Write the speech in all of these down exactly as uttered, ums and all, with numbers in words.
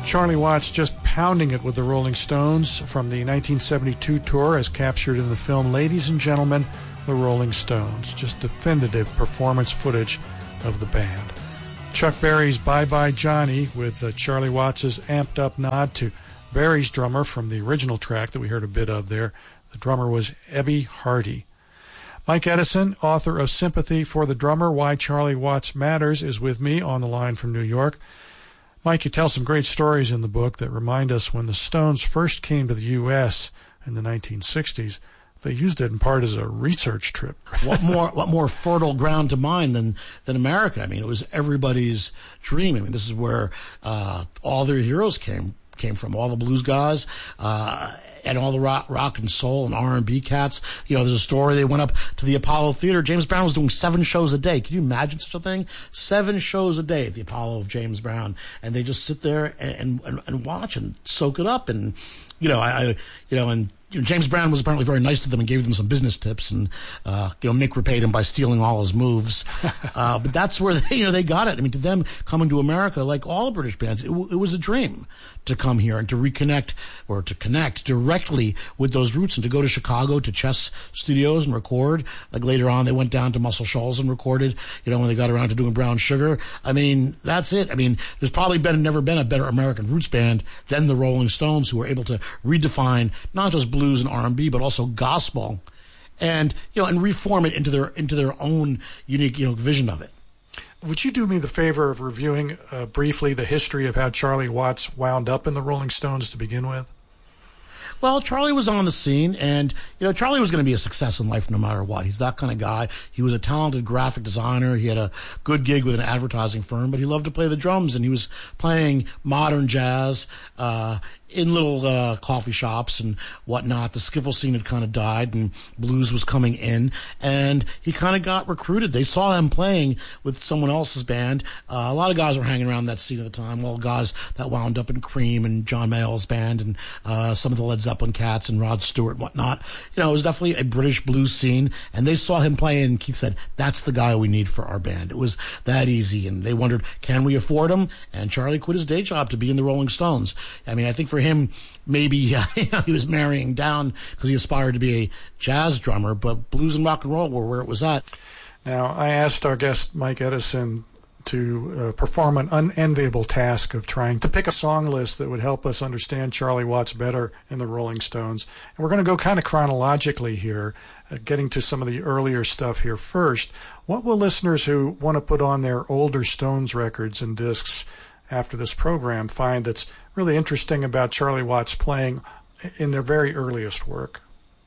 Charlie Watts just pounding it with the Rolling Stones from the nineteen seventy-two tour as captured in the film Ladies and Gentlemen, the Rolling Stones. Just definitive performance footage of the band. Chuck Berry's Bye Bye Johnny with uh, Charlie Watts' amped up nod to Berry's drummer from the original track that we heard a bit of there. The drummer was Ebby Hardy. Mike Edison, author of Sympathy for the Drummer, Why Charlie Watts Matters, is with me on the line from New York. Mike, you tell some great stories in the book that remind us when the Stones first came to the U S in the nineteen sixties, they used it in part as a research trip. What more what more fertile ground to mine than, than America? I mean, it was everybody's dream. I mean, this is where uh, all their heroes came came from, all the blues guys, uh, and all the rock, rock and soul and R and B cats. You know, there's a story, they went up to the Apollo Theater. James Brown was doing seven shows a day. Can you imagine such a thing? Seven shows a day at the Apollo of James Brown. And they just sit there and, and, and watch and soak it up. And, you know, I, I you know, and, you know, James Brown was apparently very nice to them and gave them some business tips, and uh, you know, Mick repaid him by stealing all his moves. uh, but that's where they, you know, they got it. I mean, to them, coming to America, like all British bands, it, w- it was a dream to come here and to reconnect or to connect directly with those roots, and to go to Chicago to Chess Studios and record. Like later on, they went down to Muscle Shoals and recorded. You know, when they got around to doing Brown Sugar. I mean, that's it. I mean, there's probably been never been a better American roots band than the Rolling Stones, who were able to redefine not just blues and R and B, but also gospel, and you know, and reform it into their into their own unique, you know, vision of it. Would you do me the favor of reviewing uh, briefly the history of how Charlie Watts wound up in the Rolling Stones to begin with? Well, Charlie was on the scene, and, you know, Charlie was going to be a success in life no matter what. He's that kind of guy. He was a talented graphic designer. He had a good gig with an advertising firm, but he loved to play the drums, and he was playing modern jazz uh, in little uh, coffee shops and whatnot. The skiffle scene had kind of died, and blues was coming in, and he kind of got recruited. They saw him playing with someone else's band. Uh, a lot of guys were hanging around that scene at the time, all guys that wound up in Cream and John Mayall's band, and uh, some of the Led Zeppelin cats and Rod Stewart and whatnot. You know, it was definitely a British blues scene, and they saw him play, and Keith said, that's the guy we need for our band. It was that easy, and they wondered, can we afford him? And Charlie quit his day job to be in the Rolling Stones. I mean, I think for him, maybe uh, you know, he was marrying down because he aspired to be a jazz drummer, but blues and rock and roll were where it was at. Now, I asked our guest, Mike Edison, to uh, perform an unenviable task of trying to pick a song list that would help us understand Charlie Watts better in the Rolling Stones. And we're going to go kind of chronologically here, uh, getting to some of the earlier stuff here first. What will listeners who want to put on their older Stones records and discs after this program find that's really interesting about Charlie Watts playing in their very earliest work?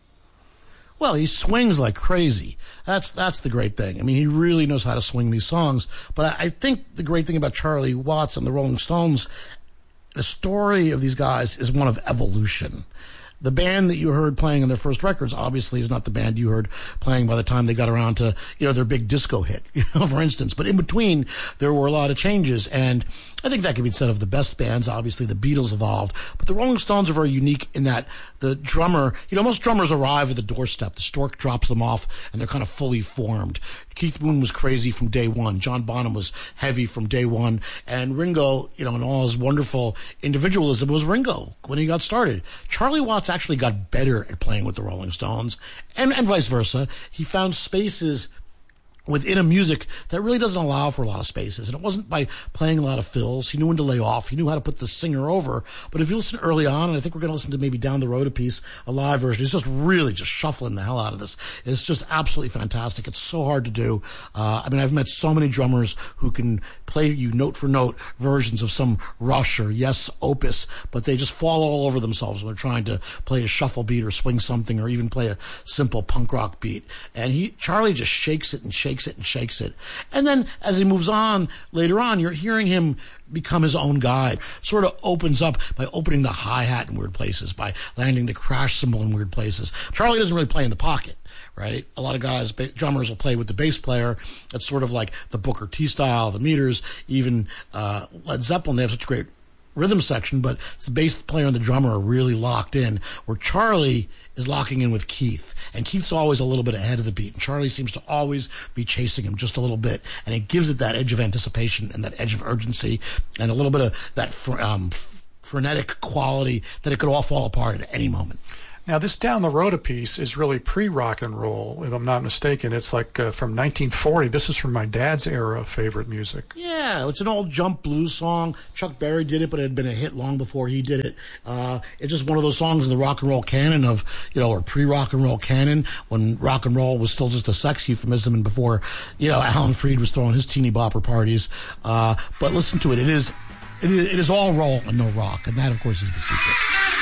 Well, he swings like crazy. That's that's the great thing. I mean, he really knows how to swing these songs. But I, I think the great thing about Charlie Watts and the Rolling Stones, the story of these guys is one of evolution. The band that you heard playing on their first records obviously is not the band you heard playing by the time they got around to, you know, their big disco hit, you know, for instance. But in between, there were a lot of changes, and I think that could be said of the best bands. Obviously, the Beatles evolved, but the Rolling Stones are very unique in that the drummer, you know, most drummers arrive at the doorstep. The stork drops them off, and they're kind of fully formed. Keith Moon was crazy from day one. John Bonham was heavy from day one. And Ringo, you know, in all his wonderful individualism, was Ringo when he got started. Charlie Watts actually got better at playing with the Rolling Stones, and, and vice versa. He found spaces within a music that really doesn't allow for a lot of spaces. And it wasn't by playing a lot of fills. He knew when to lay off. He knew how to put the singer over. But if you listen early on, and I think we're going to listen to maybe down the road a piece, a live version, it's just really just shuffling the hell out of this. It's just absolutely fantastic. It's so hard to do. Uh, I mean, I've met so many drummers who can play you note for note versions of some Rush or Yes opus, but they just fall all over themselves when they're trying to play a shuffle beat or swing something or even play a simple punk rock beat. And he, Charlie just shakes it and shakes it and shakes it. And then as he moves on later on, you're hearing him become his own guy. Sort of opens up by opening the hi-hat in weird places, by landing the crash cymbal in weird places. Charlie doesn't really play in the pocket, right? A lot of guys, drummers will play with the bass player. That's sort of like the Booker T style, the Meters, even uh, Led Zeppelin. They have such great rhythm section, but the bass player and the drummer are really locked in, where Charlie is locking in with Keith. And Keith's always a little bit ahead of the beat, and Charlie seems to always be chasing him just a little bit. And it gives it that edge of anticipation and that edge of urgency and a little bit of that um, frenetic quality that it could all fall apart at any moment. Now, this Down the Road a piece is really pre-rock and roll, if I'm not mistaken. It's like uh, from nineteen forty. This is from my dad's era of favorite music. Yeah, it's an old jump blues song. Chuck Berry did it, but it had been a hit long before he did it. Uh, it's just one of those songs in the rock and roll canon of, you know, or pre-rock and roll canon, when rock and roll was still just a sex euphemism and before, you know, Alan Freed was throwing his teeny bopper parties. Uh, but listen to it. It is, it is, it is all roll and no rock, and that, of course, is the secret.